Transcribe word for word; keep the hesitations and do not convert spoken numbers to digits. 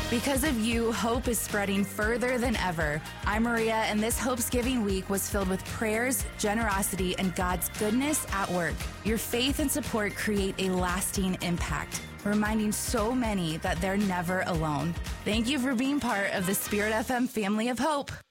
Because of you, hope is spreading further than ever. I'm Maria, and this Hope's Giving Week was filled with prayers, generosity, and God's goodness at work. Your faith and support create a lasting impact, reminding so many that they're never alone. Thank you for being part of the Spirit F M family of hope.